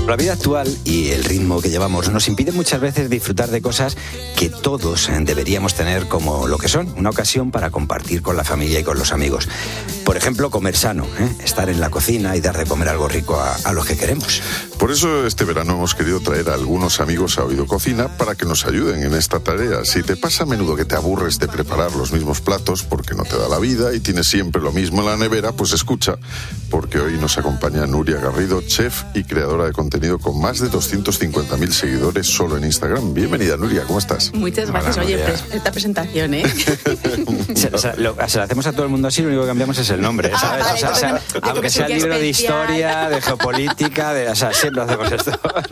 La vida actual y el ritmo que llevamos nos impide muchas veces disfrutar de cosas que todos deberíamos tener como lo que son, una ocasión para compartir con la familia y con los amigos. Por ejemplo, comer sano, estar en la cocina y dar de comer algo rico a los que queremos. Por eso este verano hemos querido traer a algunos amigos a Oído Cocina para que nos ayuden en esta tarea. Si te pasa a menudo que te aburres de preparar los mismos platos porque no te da la vida y tienes siempre lo mismo en la nevera, pues escucha, porque hoy nos acompaña Nuria Garrido, chef y creadora de contenido con más de 250.000 seguidores solo en Instagram. Bienvenida, Nuria, ¿cómo estás? Muchas gracias. Hola, oye, esta presentación, se lo hacemos a todo el mundo así, lo único que cambiamos es el nombre, ¿sabes? Vale, aunque sea el libro de historia, de geopolítica, siempre hacemos esto.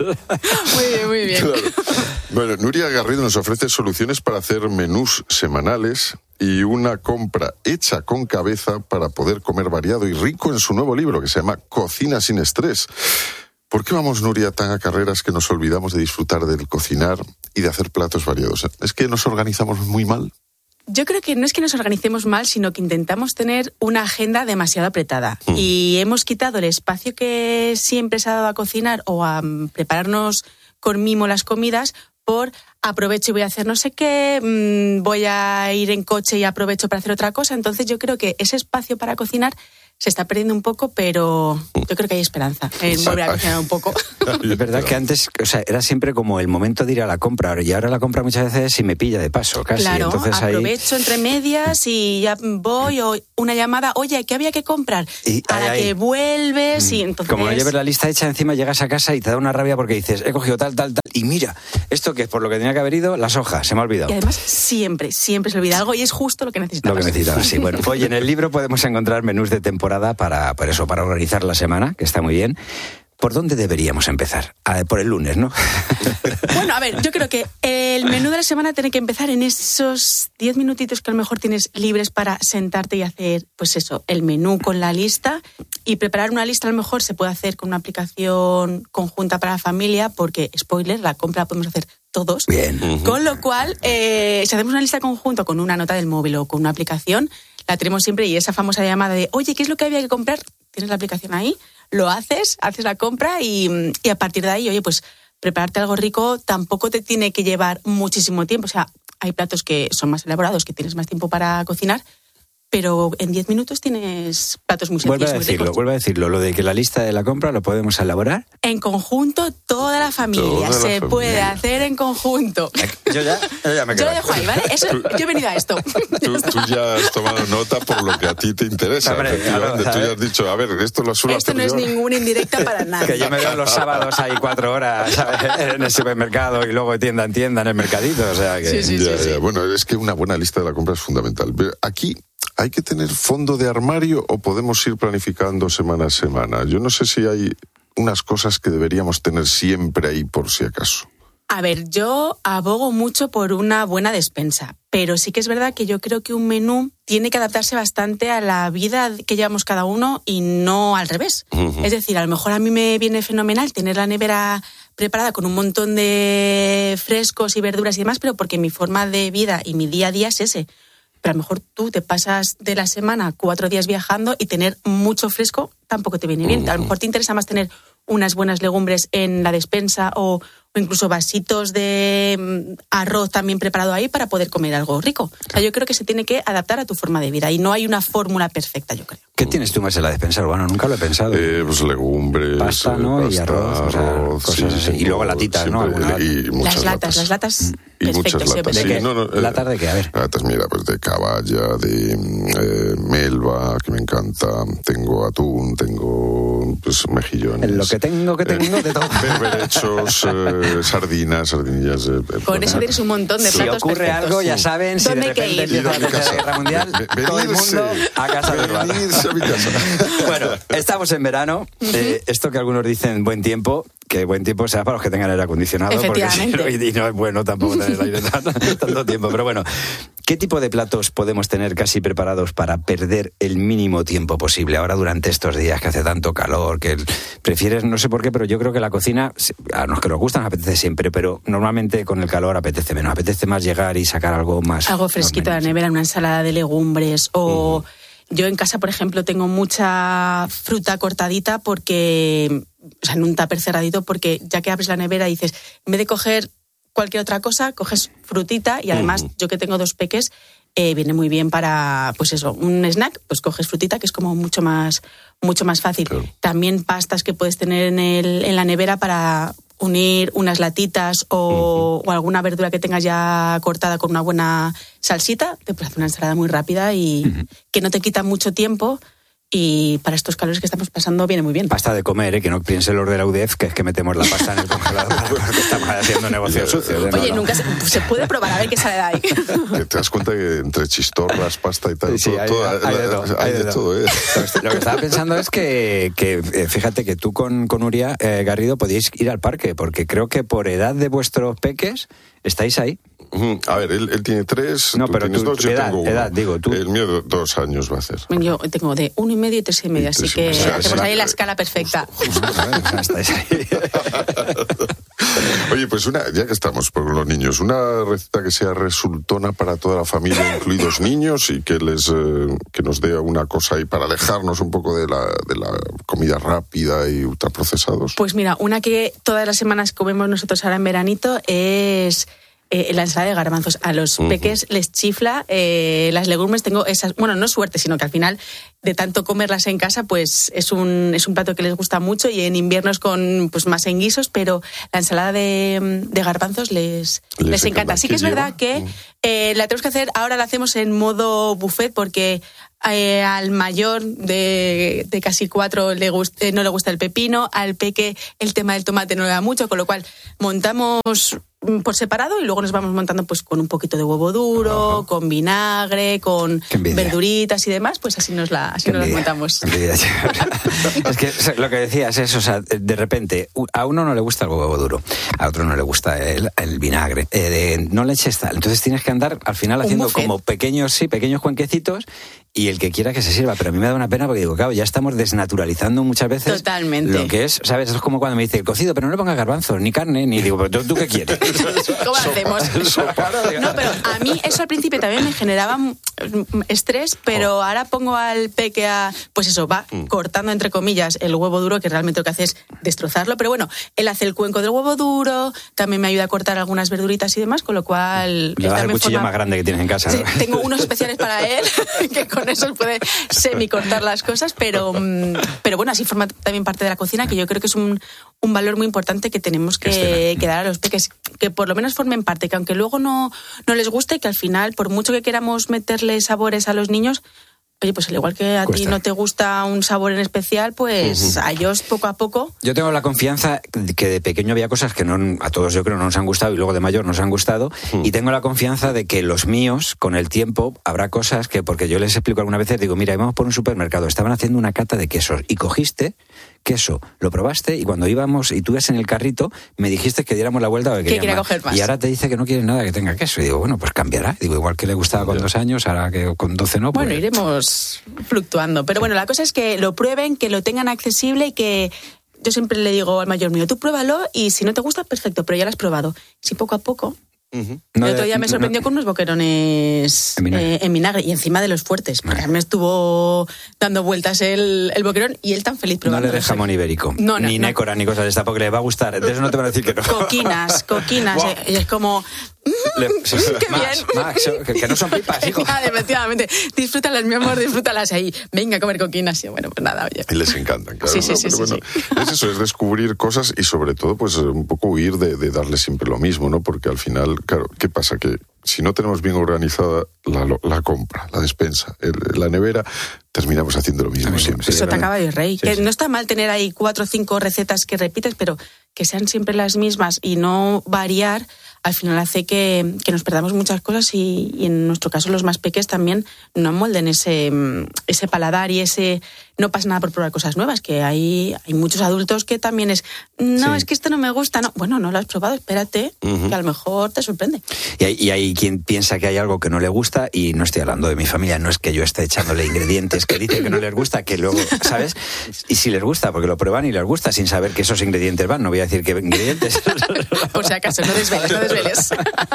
Muy bien. Claro. Bueno, Nuria Garrido nos ofrece soluciones para hacer menús semanales y una compra hecha con cabeza para poder comer variado y rico en su nuevo libro que se llama Cocina sin estrés. ¿Por qué vamos, Nuria, tan a carreras que nos olvidamos de disfrutar del cocinar y de hacer platos variados? ¿Es que nos organizamos muy mal? Yo creo que no es que nos organicemos mal, sino que intentamos tener una agenda demasiado apretada. Y hemos quitado el espacio que siempre se ha dado a cocinar o a prepararnos con mimo las comidas por aprovecho y voy a hacer no sé qué, voy a ir en coche y aprovecho para hacer otra cosa. Entonces yo creo que ese espacio para cocinar se está perdiendo un poco, pero yo creo que hay esperanza en volver a cocinar un poco. Es verdad que antes, era siempre como el momento de ir a la compra, y ahora la compra muchas veces sí me pilla de paso, casi. Claro, entonces aprovecho entre medias y ya voy, o una llamada, oye, ¿qué había que comprar? Y para que vuelves y entonces... Como no lleves la lista hecha, encima llegas a casa y te da una rabia porque dices, he cogido tal, y mira, esto que es por lo que tenía que haber ido, las hojas, se me ha olvidado. Y además siempre se olvida algo y es justo lo que necesitabas. Lo que necesitabas, sí. Bueno, hoy en el libro podemos encontrar menús de temporada para organizar la semana, que está muy bien. ¿Por dónde deberíamos empezar? Por el lunes, ¿no? Bueno, a ver, yo creo que el menú de la semana tiene que empezar en esos 10 minutitos que a lo mejor tienes libres para sentarte y hacer, pues eso, el menú con la lista. Y preparar una lista a lo mejor se puede hacer con una aplicación conjunta para la familia, porque, spoiler, la compra la podemos hacer todos. Bien. Con lo cual, si hacemos una lista conjunta con una nota del móvil o con una aplicación, la tenemos siempre, y esa famosa llamada de, oye, ¿qué es lo que había que comprar? Tienes la aplicación ahí, lo haces la compra y a partir de ahí, oye, pues prepararte algo rico tampoco te tiene que llevar muchísimo tiempo. O sea, hay platos que son más elaborados, que tienes más tiempo para cocinar, pero en 10 minutos tienes platos muy sencillos. Vuelve a decirlo, lo de que la lista de la compra lo podemos elaborar. En conjunto, toda la familia. Se puede hacer en conjunto. Yo ya me quedo. Yo lo dejo ahí, ¿vale? Yo he venido a esto. Tú ya has tomado nota por lo que a ti te interesa. Hombre, efectivamente, claro, tú ya has dicho, a ver, esto lo suelo hacer no es yo. ninguna indirecta para nada. Que yo me veo los sábados ahí 4 horas, ¿sabes? En el supermercado y luego de tienda en tienda en el mercadito. O sea que... Sí. Bueno, es que una buena lista de la compra es fundamental. Aquí... ¿hay que tener fondo de armario o podemos ir planificando semana a semana? Yo no sé si hay unas cosas que deberíamos tener siempre ahí por si acaso. A ver, yo abogo mucho por una buena despensa, pero sí que es verdad que yo creo que un menú tiene que adaptarse bastante a la vida que llevamos cada uno y no al revés. Es decir, a lo mejor a mí me viene fenomenal tener la nevera preparada con un montón de frescos y verduras y demás, pero porque mi forma de vida y mi día a día es ese. Pero a lo mejor tú te pasas de la semana 4 días viajando y tener mucho fresco tampoco te viene bien. A lo mejor te interesa más tener unas buenas legumbres en la despensa o incluso vasitos de arroz también preparado ahí para poder comer algo rico. O sea, yo creo que se tiene que adaptar a tu forma de vida y no hay una fórmula perfecta, yo creo. ¿Qué tienes tú más en la despensa, Urbano? Nunca lo he pensado. Pues legumbres, pasta, ¿no? Y arroz, cosas así. Y luego latitas, ¿no? Y muchas las latas. Y perfecto, muchas latas. ¿De qué? Sí, ¿Latas de qué? A ver. Latas, mira, pues de caballa, de melva, que me encanta. Tengo atún, tengo pues mejillones. Lo que tengo de todo. Berberechos, sardinillas. Con eso tienes un montón de Si platos ocurre perfectos. algo, ya saben, si de ¿Dónde hay que repente ir? empieza la Tercera Guerra Mundial, todo el mundo a casa de Urbano. Venirse a mi casa. Bueno, estamos en verano. Esto que algunos dicen buen tiempo, que buen tiempo sea para los que tengan aire acondicionado, porque si no, y no es bueno tampoco tener el aire tanto tiempo. Pero bueno, ¿qué tipo de platos podemos tener casi preparados para perder el mínimo tiempo posible ahora durante estos días que hace tanto calor, que prefieres, no sé por qué, pero yo creo que la cocina, a los que nos gusta nos apetece siempre, pero normalmente con el calor apetece menos, apetece más llegar y sacar algo más. Algo fresquito de la nevera, una ensalada de legumbres o... Yo en casa, por ejemplo, tengo mucha fruta cortadita porque en un tupper cerradito, porque ya que abres la nevera dices, en vez de coger cualquier otra cosa, coges frutita y además yo que tengo 2 peques, viene muy bien para, pues eso, un snack, pues coges frutita, que es como mucho más fácil. Claro. También pastas que puedes tener en la nevera para unir unas latitas o alguna verdura que tengas ya cortada con una buena salsita, te puedes hacer una ensalada muy rápida y que no te quita mucho tiempo. Y para estos calores que estamos pasando viene muy bien. Pasta de comer, que no piense los de la UDEF, que es que metemos la pasta en el congelador porque estamos haciendo negocio sucio. Oye, nunca se puede probar a ver qué sale de ahí. Que te das cuenta que entre chistorras, pasta y tal, sí, hay de todo. Lo que estaba pensando es que fíjate que tú con Nuria Garrido podíais ir al parque, porque creo que por edad de vuestros peques estáis ahí. A ver, él tiene 3, no, tú pero tienes 2, yo tengo 1. Edad, digo, tú. El mío 2 años va a hacer. Yo tengo de 1 y medio y 3 y medio, así que hacemos ahí la escala perfecta. Justo, estáis ahí. Oye, pues ya que estamos por los niños, una receta que sea resultona para toda la familia, incluidos niños, y que nos dé una cosa ahí para alejarnos un poco de la comida rápida y ultraprocesados. Pues mira, una que todas las semanas comemos nosotros ahora en veranito es la ensalada de garbanzos. A los peques les chifla. Las legumbres tengo esas, bueno, no suerte, sino que al final de tanto comerlas en casa, pues es un plato que les gusta mucho, y en inviernos con pues más en guisos, pero la ensalada de garbanzos les encanta. Sí que es verdad que la tenemos que hacer, ahora la hacemos en modo buffet, porque al mayor de casi 4 no le gusta el pepino, al peque el tema del tomate no le da mucho, con lo cual montamos por separado y luego nos vamos montando pues con un poquito de huevo duro, con vinagre, con verduritas y demás, pues así nos las montamos. Es que lo que decías es, o sea, de repente a uno no le gusta el huevo duro, a otro no le gusta el vinagre, no le eches tal, entonces tienes que andar al final haciendo como pequeños cuenquecitos, y el que quiera que se sirva, pero a mí me da una pena porque digo, claro, ya estamos desnaturalizando muchas veces. Totalmente. Lo que es, ¿sabes? Es como cuando me dice el cocido, pero no le pongas garbanzos, ni carne, ni digo, pero ¿tú qué quieres? ¿Cómo hacemos? No, pero a mí eso al principio también me generaba estrés, pero ahora pongo al peque pues eso, va cortando entre comillas el huevo duro, que realmente lo que hace es destrozarlo, pero bueno, él hace el cuenco del huevo duro, también me ayuda a cortar algunas verduritas y demás, con lo cual... Le das el cuchillo más grande que tienes en casa, ¿no? Sí, tengo unos especiales para él, que con eso puede semi-cortar las cosas, pero bueno, así forma también parte de la cocina, que yo creo que es un valor muy importante que tenemos que dar a los peques, que por lo menos formen parte, que aunque luego no les guste, que al final, por mucho que queramos meterle sabores a los niños, oye, pues al igual que a ti no te gusta un sabor en especial, pues a ellos poco a poco. Yo tengo la confianza que de pequeño había cosas que a todos yo creo no nos han gustado, y luego de mayor nos han gustado, y tengo la confianza de que los míos, con el tiempo, habrá cosas que, porque yo les explico algunas veces, digo, mira, íbamos por un supermercado, estaban haciendo una cata de quesos, y cogiste queso, lo probaste, y cuando íbamos y tú ibas en el carrito, me dijiste que diéramos la vuelta o que quería coger más. Y ahora te dice que no quiere nada que tenga queso. Y digo, bueno, pues cambiará. Digo, igual que le gustaba con 2 años, ahora que con 12 no. Bueno, iremos fluctuando. Pero bueno, la cosa es que lo prueben, que lo tengan accesible, y que yo siempre le digo al mayor mío, tú pruébalo, y si no te gusta, perfecto, pero ya lo has probado. Si poco a poco... El otro día me sorprendió con unos boquerones en vinagre, y encima de los fuertes. Me estuvo dando vueltas el boquerón, y él tan feliz probando. No le de jamón ibérico, ni nécora, ni cosas de esta, porque le va a gustar. Entonces no te van a decir que no. Coquinas. Wow. Y es como... ¡Qué bien! Max, que no son pipas, hijo. Efectivamente. Disfrútalas, mi amor, disfrútalas ahí. Venga a comer coquinas. Y bueno, pues nada, oye. Y les encantan, claro. Sí. Es eso, es descubrir cosas, y sobre todo, pues un poco huir de darle siempre lo mismo, ¿no? Porque al final, claro, ¿qué pasa? Que si no tenemos bien organizada la compra, la despensa, la nevera, terminamos haciendo lo mismo siempre. Eso te acaba de reír. Que no está mal tener ahí 4 o 5 recetas que repites, pero que sean siempre las mismas y no variar, al final hace que nos perdamos muchas cosas, y en nuestro caso los más pequeños también no molden ese paladar, y no pasa nada por probar cosas nuevas, que hay muchos adultos que también es que esto no me gusta, no, bueno, no lo has probado, espérate, que a lo mejor te sorprende. Y hay quien piensa que hay algo que no le gusta, y no estoy hablando de mi familia, no es que yo esté echándole ingredientes que dicen que no les gusta, que luego, ¿sabes? Y si les gusta, porque lo prueban y les gusta sin saber que esos ingredientes van, no voy a decir qué ingredientes. Por si acaso, no desveles.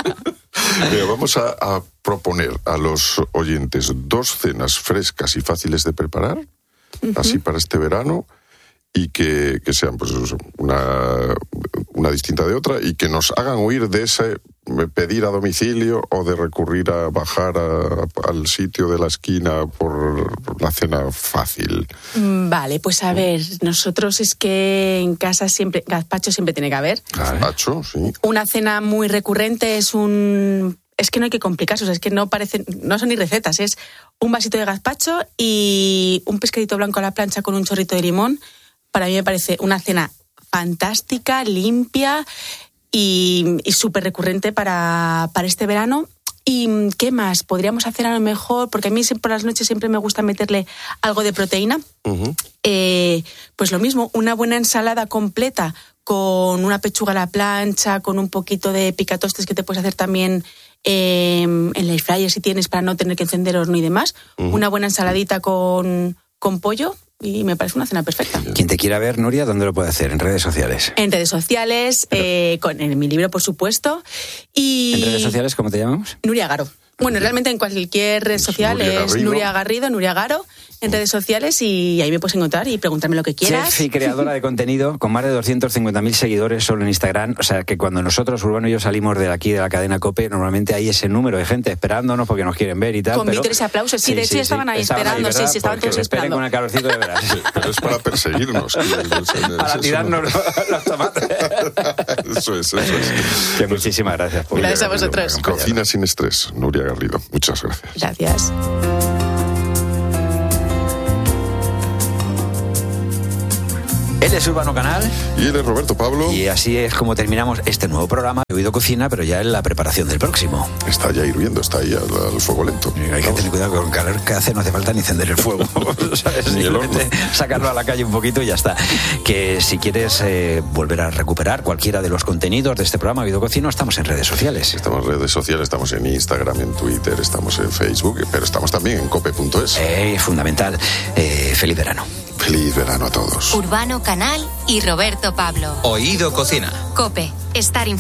Mira, vamos a proponer a los oyentes 2 cenas frescas y fáciles de preparar, así para este verano, y que sean pues una distinta de otra y que nos hagan huir de ese pedir a domicilio o de recurrir a bajar al sitio de la esquina por la cena fácil. Vale, pues a ver, nosotros es que en casa siempre, gazpacho siempre tiene que haber. Gazpacho, sí. Una cena muy recurrente es que no hay que complicarse, o sea, es que no son ni recetas, es un vasito de gazpacho y un pescadito blanco a la plancha con un chorrito de limón. Para mí me parece una cena fantástica, limpia y súper recurrente para este verano. ¿Y qué más? Podríamos hacer a lo mejor, porque a mí por las noches siempre me gusta meterle algo de proteína. Uh-huh. Pues lo mismo, una buena ensalada completa con una pechuga a la plancha, con un poquito de picatostes que te puedes hacer también en la air fryer si tienes, para no tener que encender horno y demás. Uh-huh. Una buena ensaladita con pollo. Y me parece una cena perfecta. Quien te quiera ver, Nuria, ¿dónde lo puede hacer? ¿En redes sociales? En redes sociales, en mi libro, por supuesto. Y ¿en redes sociales cómo te llamamos? Nuria Garo. Bueno, realmente en cualquier red social es Nuria Garrido, Nuria Garo, en redes sociales, y ahí me puedes encontrar y preguntarme lo que quieras. Chef y creadora de contenido con más de 250.000 seguidores solo en Instagram. O sea, que cuando nosotros, Urbano y yo, salimos de aquí, de la cadena COPE, normalmente hay ese número de gente esperándonos porque nos quieren ver y tal. Con vítores y aplausos. Sí, de hecho estaban ahí esperando. Sí, estaban todos esperando. Con el calorcito de veras. Pero es para perseguirnos. Para tirarnos los tomates. Eso es. Que muchísimas gracias. Gracias a vosotros. Cocina sin estrés, Nuria Garrido. Muchas gracias. Gracias. Él es Urbano Canal. Y él es Roberto Pablo. Y así es como terminamos este nuevo programa de Oído Cocina, pero ya en la preparación del próximo. Está ya hirviendo, está ahí al fuego lento. Hay que tener cuidado con el calor que hace, no hace falta ni encender el fuego. ¿Sabes? Ni el horno. Sacarlo a la calle un poquito y ya está. Que si quieres volver a recuperar cualquiera de los contenidos de este programa Oído Cocina, estamos en redes sociales. Estamos en redes sociales, estamos en Instagram, en Twitter, estamos en Facebook, pero estamos también en cope.es. Fundamental. Feliz verano. Feliz verano a todos. Urbano Canal y Roberto Pablo. Oído Cocina. COPE. Estar